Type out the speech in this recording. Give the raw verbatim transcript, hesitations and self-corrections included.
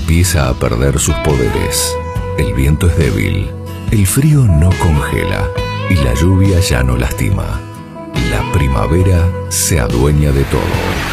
empieza a perder sus poderes. El viento es débil, el frío no congela y la lluvia ya no lastima. La primavera se adueña de todo.